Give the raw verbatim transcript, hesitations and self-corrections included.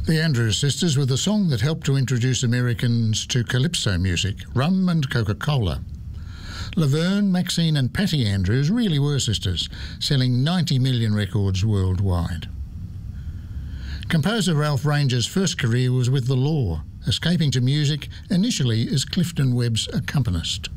The Andrews Sisters were the song that helped to introduce Americans to calypso music, rum and Coca-Cola. Laverne, Maxine and Patty Andrews really were sisters, selling ninety million records worldwide. Composer Ralph Ranger's first career was with The Law, escaping to music initially as Clifton Webb's accompanist.